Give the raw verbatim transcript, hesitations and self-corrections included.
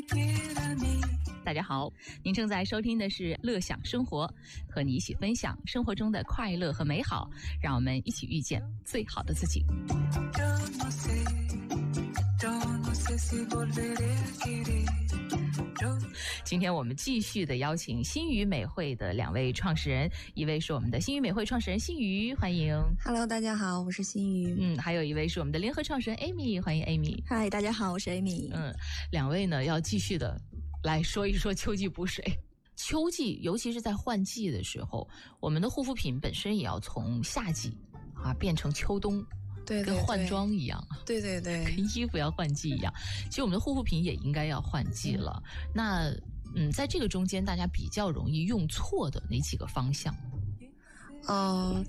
大家好，您正在收听的是乐享生活，和你一起分享生活中的快乐和美好，让我们一起遇见最好的自己。今天我们继续的邀请新宇美会的两位创始人，一位是我们的新宇美会创始人新宇，欢迎。 Hello， 大家好，我是新宇。 嗯，还有一位是我们的联合创始人 Amy， 欢迎 Amy。 嗨，大家好，我是 Amy。 嗯，两位呢要继续的来说一说秋季补水。秋季尤其是在换季的时候，我们的护肤品本身也要从夏季啊变成秋冬， 对， 跟换装一样， 对对对， 跟衣服要换季一样。其实我们的护肤品也应该要换季了。那嗯，在这个中间，大家比较容易用错的哪几个方向？ 嗯，